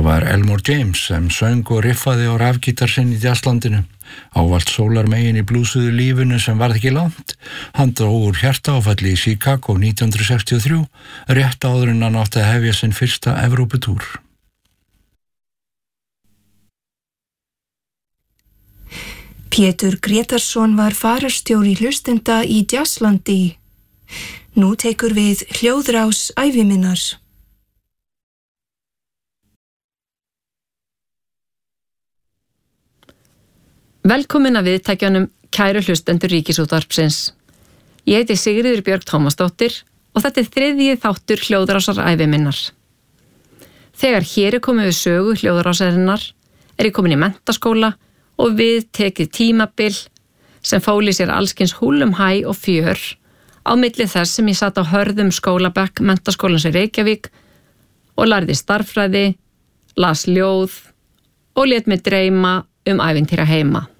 var Elmore James sem söng og riffaði á rafgítar sinn í jazzlandinu. Ávallt sólarmegin í blúsuðu lífinu sem varð ekki langt. Hann dró úr hjartaáfalli í Chicago 1963, rétt áður en hann átti að hefja sinn fyrsta Evróputúr. Pétur Grétarsson var fararstjóri hlustenda í Jazzlandi. Nú tekur við hljóðrás ævi minnar. Velkomin að viðtækjanum kæru hlustendur Ríkisútvarpsins. Ég heiti Sigríður Björg Tómasdóttir og þetta þriðji þáttur hljóðrásar ævi minnar. Þegar hér komið við sögu hljóðrásarinnar ég komin í menntaskóla og við tekið tímabil sem fól í sér allskins húlum hæ og fjör á milli þess sem ég satt á hörðum skólabekk menntaskólans í Reykjavík og lærði starffræði, las ljóð og lét mig dreyma ævintýra heima.